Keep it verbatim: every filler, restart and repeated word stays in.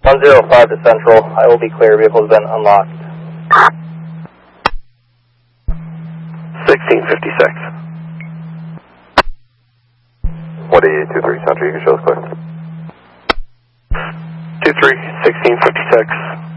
one zero five to Central. I will be clear. Vehicle's been unlocked. sixteen fifty-six. one eight eight two three Central, you can show us clear. two three, sixteen fifty-six.